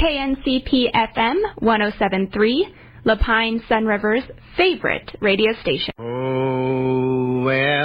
KNCP-FM 107.3, La Pine Sun River's favorite radio station. Oh, well.